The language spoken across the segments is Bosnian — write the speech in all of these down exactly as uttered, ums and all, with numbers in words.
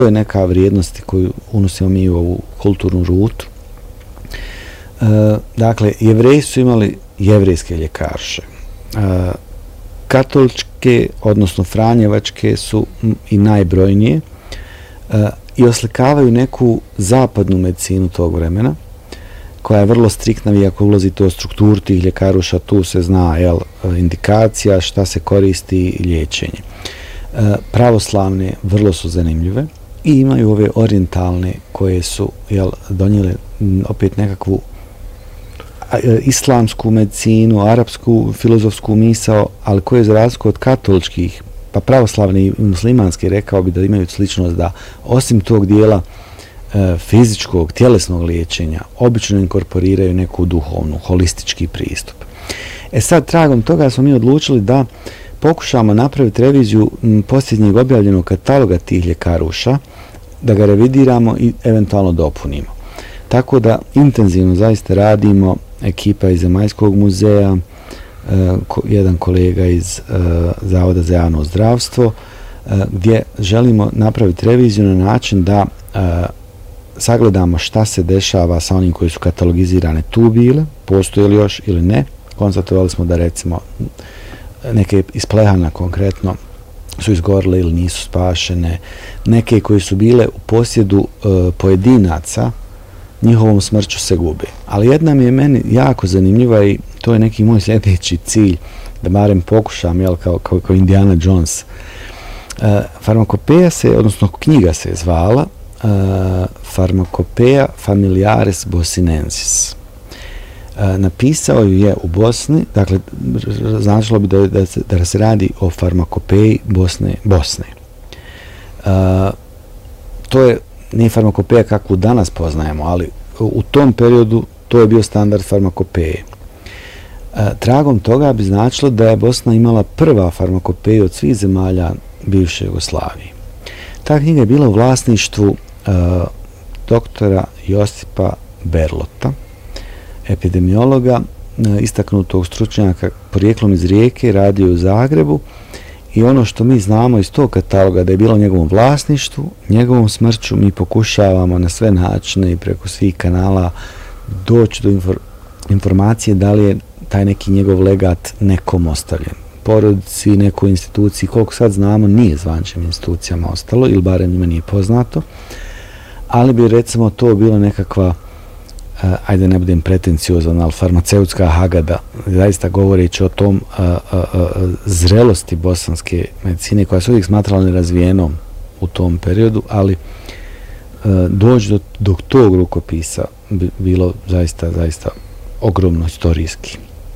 To je neka vrijednost koju unosimo mi u ovu kulturnu rutu. E, dakle, Jevreji su imali jevrejske ljekarše. E, katoličke, odnosno franjevačke su i najbrojnije e, i oslikavaju neku zapadnu medicinu tog vremena, koja je vrlo striktna, i ako ulazite u strukturu tih ljekaruša, tu se zna jel, indikacija, šta se koristi i liječenje. E, pravoslavne vrlo su zanimljive i imaju ove orijentalne koje su jel, donijele opet nekakvu islamsku medicinu, arapsku filozofsku misao, ali koje za razliku od katoličkih, pa pravoslavni i muslimanski, rekao bi da imaju sličnost da osim tog dijela e, fizičkog, tjelesnog liječenja, obično inkorporiraju neku duhovnu, holistički pristup. E sad, tragom toga smo mi odlučili da pokušamo napraviti reviziju posljednjeg objavljenog kataloga tih ljekaruša, da ga revidiramo i eventualno dopunimo. Tako da intenzivno zaista radimo, ekipa iz Zemaljskog muzeja, eh, ko, jedan kolega iz eh, Zavoda za javno zdravstvo, eh, gdje želimo napraviti reviziju na način da eh, sagledamo šta se dešava sa onim koji su katalogizirane tu bile, postoje li još ili ne. Konstatovali smo da recimo neke iz Plehana konkretno su izgorile ili nisu spašene, neke koji su bile u posjedu eh, pojedinaca, njihovom smrću se gube. Ali jedna mi je meni jako zanimljiva i to je neki moj sljedeći cilj, da barem pokušam, jel, kao, kao, kao Indiana Jones. E, farmakopeja se, odnosno knjiga se je zvala e, Farmakopeja familiaris bossinensis. E, napisao ju je u Bosni, dakle, značilo bi da, da, se, da se radi o farmakopeji Bosne. Bosne. E, to je nije farmakopeja kakvu danas poznajemo, ali u tom periodu to je bio standard farmakopeje. E, tragom toga bi značilo da je Bosna imala prva farmakopeja od svih zemalja bivše Jugoslavije. Ta knjiga je bila u vlasništvu e, doktora Josipa Berlota, epidemiologa, e, istaknutog stručnjaka porijeklom iz Rijeke, radio u Zagrebu. I ono što mi znamo iz tog kataloga da je bilo u njegovom vlasništvu, njegovom smrću, mi pokušavamo na sve načine i preko svih kanala doći do infor, informacije da li je taj neki njegov legat nekom ostavljen. Porodici, nekoj instituciji, koliko sad znamo, nije zvančnim institucijama ostalo, ili barem njima nije poznato, ali bi recimo to bilo nekakva, Uh, ajde ne budem pretenciozan, ali farmaceutska hagada, zaista govoreći o tom uh, uh, uh, zrelosti bosanske medicine, koja se uvijek smatrala nerazvijenom u tom periodu, ali uh, doći do, do tog rukopisa bi bilo zaista, zaista ogromno istorijski.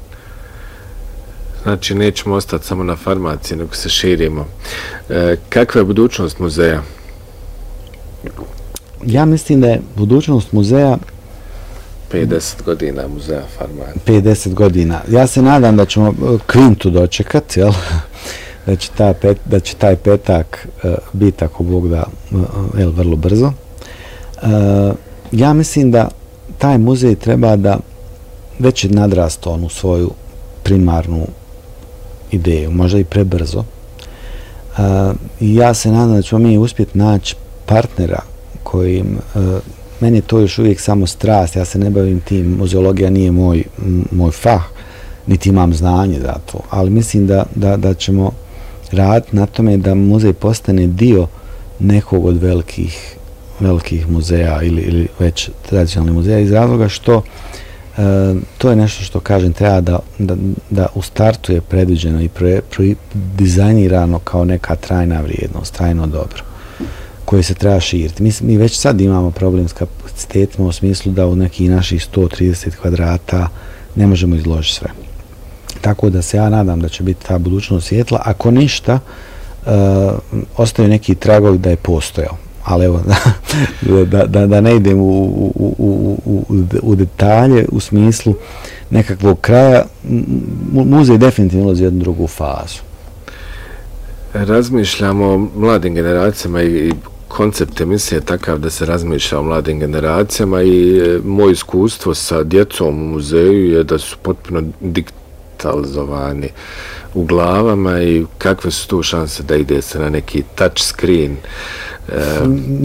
Znači, nećemo ostati samo na farmaciji, nego se širimo. E, kakva je budućnost muzeja? Ja mislim da je budućnost muzeja pedeset godina muzeja farmacije. pedeset godina. Ja se nadam da ćemo kvintu dočekati, jel? Da će, ta pet, da će taj petak uh, biti, ako Bog da, uh, jel, vrlo brzo. Uh, ja mislim da taj muzej treba da već je nadrasto onu svoju primarnu ideju, možda i prebrzo. Uh, I ja se nadam da ćemo mi uspjeti naći partnera kojim uh, meni je to još uvijek samo strast, ja se ne bavim tim, muzeologija nije moj, moj fah, niti imam znanje za to, ali mislim da, da, da ćemo raditi na tome da muzej postane dio nekog od velikih, velikih muzeja ili, ili već tradicionalnih muzeja, iz razloga što e, to je nešto što, kažem, treba da, da, da u startu je predviđeno i pro, pro, dizajnirano kao neka trajna vrijednost, trajno dobro, koje se treba širiti. Mi, mi već sad imamo problem s kapacitetima u smislu da u nekih naših sto trideset kvadrata ne možemo izložiti sve. Tako da se ja nadam da će biti ta budućnost svjetla. Ako ništa, uh, ostaju neki tragovi da je postojao. Ali evo, da, da, da ne idem u, u, u, u, u detalje u smislu nekakvog kraja, muzej definitivno ulazi u jednu drugu fazu. Razmišljamo o mladim generacijama i koncept emisije je takav da se razmišlja o mladim generacijama i moje iskustvo sa djecom u muzeju je da su potpuno digitalizovani u glavama i kakve su tu šanse da ide se na neki touch screen E,